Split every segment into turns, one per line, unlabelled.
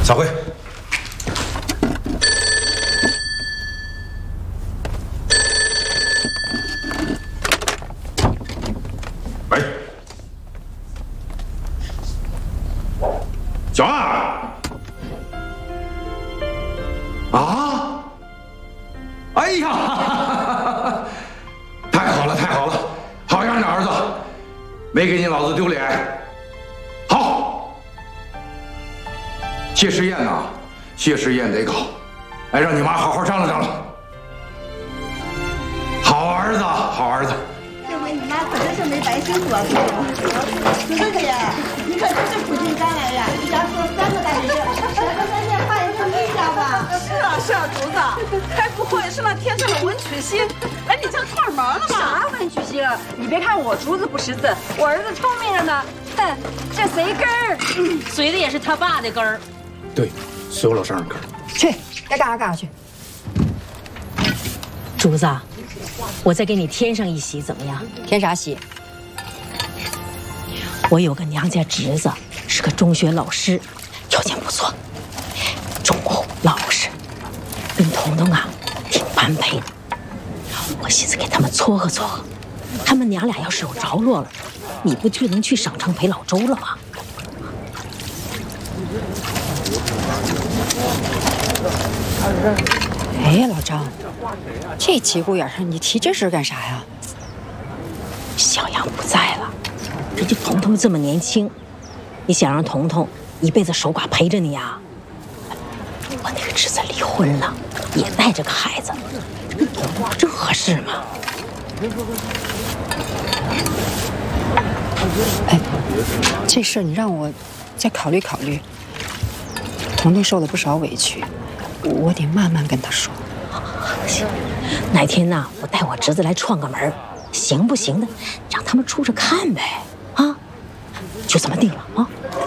散会。喂，小安。啊！哎呀，太好了，太好了，好样的儿子，没给你老子丢脸。好，谢师宴呐，谢师宴得搞，哎，让你妈好好商量商量。好儿子，好儿子。
这回你妈可真是没白辛苦啊，叔叔姐，你可真是苦尽甘来呀！一家说3个大学生，2个3件话也就1家吧。
是啊，竹子，该不会是那天上的文曲星来你家串门了吧？
啥文曲星？你别看我竹子不识字，我儿子聪明着呢。哼，这随根儿，
随的也是他爸的根儿。
对，随我老丈人根儿。
去，该干啥干啥去。
竹子，我再给你添上一喜，怎么样？
添啥喜？
我有个娘家侄子，是个中学老师，条件不错，忠厚老实，跟彤彤啊挺般配的。我寻思给他们撮合撮合，他们娘俩要是有着落了，你不就能去省城陪老周了吗？
哎呀，老张，这节骨眼上你提这事干啥呀？
小杨不在了，这就彤彤这么年轻，你想让彤彤一辈子守寡陪着你啊？我那个侄子离婚了，也带着个孩子，这跟彤彤这合适吗？
哎，这事儿你让我再考虑考虑。彤彤受了不少委屈，我得慢慢跟他说。
行，哪天呢，我带我侄子来串个门，行不行的，让他们处着看呗，啊，就这么定了啊。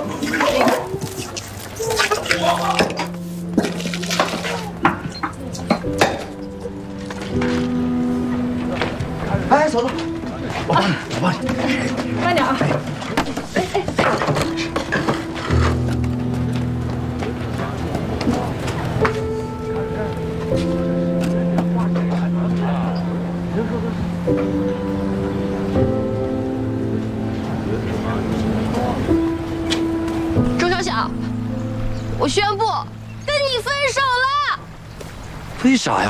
哎，嫂子，我帮你，我帮你，
慢点啊！
周小小，我宣布跟你分手了。
为啥呀？